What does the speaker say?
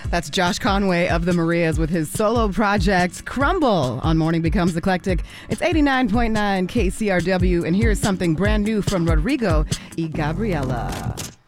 That's Josh Conway of the Marias with his solo project, Crumble, on Morning Becomes Eclectic. It's 89.9 KCRW, and here's something brand new from Rodrigo y Gabriela.